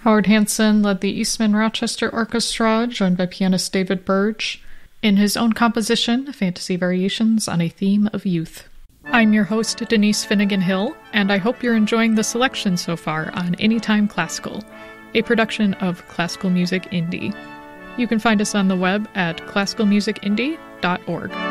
Howard Hansen led the Eastman Rochester Orchestra, joined by pianist David Burge, in his own composition, Fantasy Variations on a Theme of Youth. I'm your host, Denise Finnegan Hill, and I hope you're enjoying the selection so far on Anytime Classical, a production of Classical Music Indie. You can find us on the web at classicalmusicindie.org.